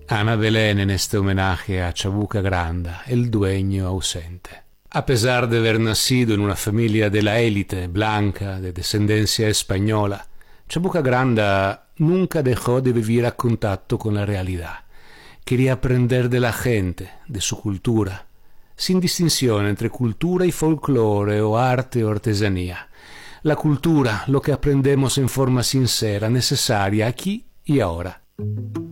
Ana Belén en este homenaje a Chabuca Granda, el dueño ausente. A pesar de haber nacido en una familia de la élite blanca de descendencia española, Chabuca Granda nunca dejó de vivir a contacto con la realidad. Quería aprender de la gente, de su cultura, sin distinción entre cultura y folclore o arte o artesanía. La cultura, lo que aprendemos en forma sincera, necesaria aquí y ahora.